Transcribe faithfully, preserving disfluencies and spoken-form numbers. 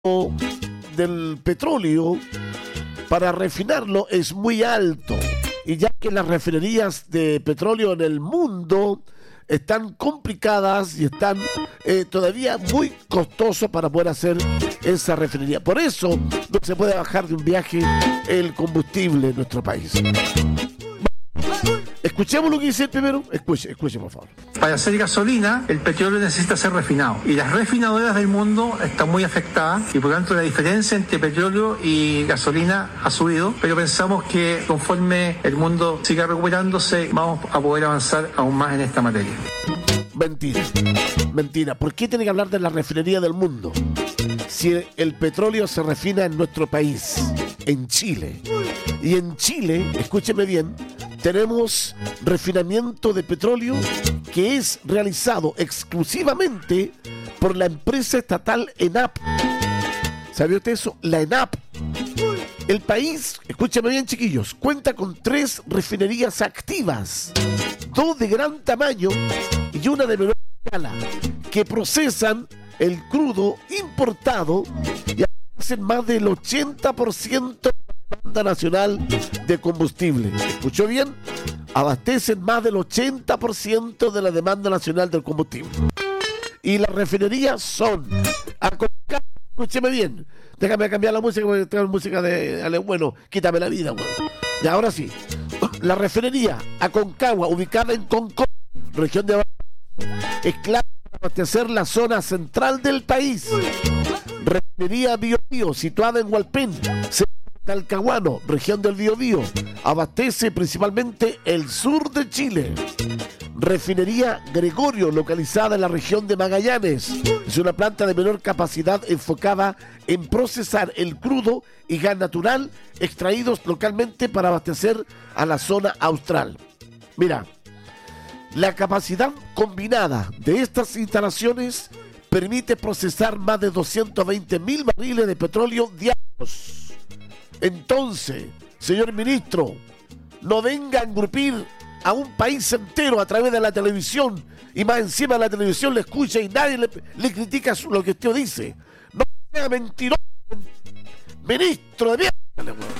del petróleo para refinarlo es muy alto, y ya que las refinerías de petróleo en el mundo están complicadas y están eh, todavía muy costosos para poder hacer esa refinería. Por eso no se puede bajar de un viaje el combustible en nuestro país. Escuchemos lo que dice el primero. Escuche, escuche, por favor. Para hacer gasolina, el petróleo necesita ser refinado. Y las refinadoras del mundo están muy afectadas y por lo tanto la diferencia entre petróleo y gasolina ha subido. Pero pensamos que conforme el mundo siga recuperándose, vamos a poder avanzar aún más en esta materia. Mentira. Mentira. ¿Por qué tiene que hablar de la refinería del mundo? Si el petróleo se refina en nuestro país, en Chile. Y en Chile, escúcheme bien, tenemos refinamiento de petróleo que es realizado exclusivamente por la empresa estatal ENAP. ¿Sabía usted eso? La ENAP. El país, escúchame bien, chiquillos, cuenta con tres refinerías activas, dos de gran tamaño y una de menor escala, que procesan el crudo importado y hacen más del ochenta por ciento de la demanda nacional de combustible. ¿Escuchó bien? Abastecen más del ochenta por ciento de la demanda nacional del combustible. Y las refinerías son Aconcagua, escúcheme bien, déjame cambiar la música porque tengo música de Ale, bueno, quítame la vida, bueno. Y ahora sí, la refinería Aconcagua, ubicada en Concón, región de Valparaíso, es clave para abastecer la zona central del país. Refinería Biobío, situada en Hualpén, Talcahuano, región del Biobío, abastece principalmente el sur de Chile. Refinería Gregorio, localizada en la región de Magallanes, es una planta de menor capacidad enfocada en procesar el crudo y gas natural extraídos localmente para abastecer a la zona austral. Mira, la capacidad combinada de estas instalaciones permite procesar más de doscientos veinte mil barriles de petróleo diarios. Entonces, señor ministro, no venga a engrupir a un país entero a través de la televisión y más encima la televisión le escucha y nadie le, le critica lo que usted dice. No sea mentiroso, ministro de mierda.